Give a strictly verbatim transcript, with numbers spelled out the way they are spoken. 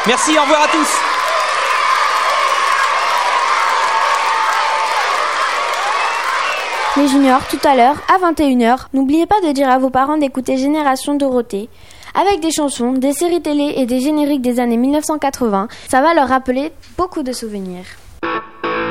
Merci, au revoir à tous. Les juniors, tout à l'heure, à vingt et une heures, n'oubliez pas de dire à vos parents d'écouter Génération Dorothée. Avec des chansons, des séries télé et des génériques des années mille neuf cent quatre-vingts, ça va leur rappeler beaucoup de souvenirs.